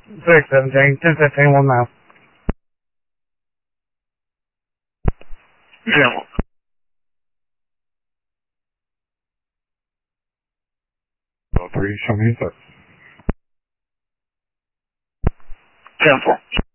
617, 1015, 1 mile. 10. Oh, 3, show me 6. 10-4.